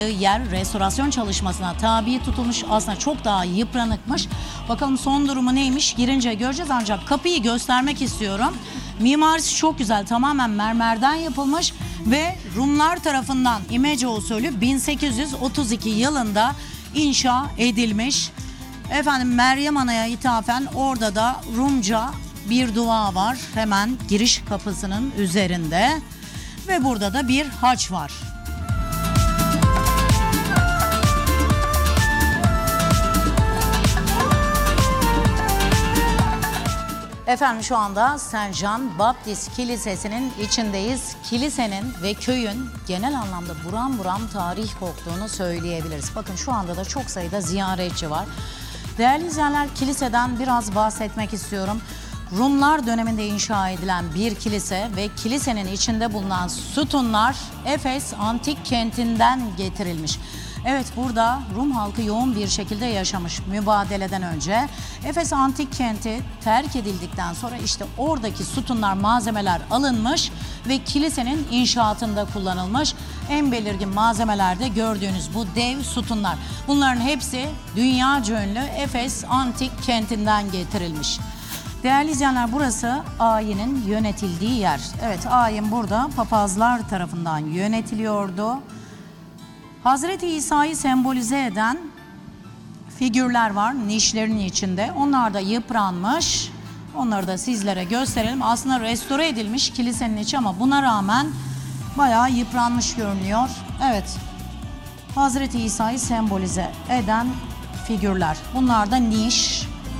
yer restorasyon çalışmasına tabi tutulmuş, aslında çok daha yıpranıkmış. Bakalım son durumu neymiş, girince göreceğiz, ancak kapıyı göstermek istiyorum. Mimarisi çok güzel, tamamen mermerden yapılmış ve Rumlar tarafından İmece usulü 1832 yılında inşa edilmiş. Efendim, Meryem Ana'ya ithafen orada da Rumca bir dua var hemen giriş kapısının üzerinde ve burada da bir haç var. Efendim, şu anda Saint Jean Baptist Kilisesi'nin içindeyiz. Kilisenin ve köyün genel anlamda buram buram tarih koktuğunu söyleyebiliriz. Bakın, şu anda da çok sayıda ziyaretçi var. Değerli izleyenler, kiliseden biraz bahsetmek istiyorum. Rumlar döneminde inşa edilen bir kilise ve kilisenin içinde bulunan sütunlar Efes antik kentinden getirilmiş. Evet, burada Rum halkı yoğun bir şekilde yaşamış mübadeleden önce. Efes antik kenti terk edildikten sonra işte oradaki sütunlar, malzemeler alınmış ve kilisenin inşaatında kullanılmış. En belirgin malzemelerde gördüğünüz bu dev sütunlar. Bunların hepsi dünyaca ünlü Efes antik kentinden getirilmiş. Değerli izleyenler, burası ayinin yönetildiği yer. Evet, ayin burada papazlar tarafından yönetiliyordu. Hazreti İsa'yı sembolize eden figürler var nişlerin içinde. Onlar da yıpranmış. Onları da sizlere gösterelim. Aslında restore edilmiş kilisenin içi ama buna rağmen bayağı yıpranmış görünüyor. Evet, Hazreti İsa'yı sembolize eden figürler. Bunlar da niş.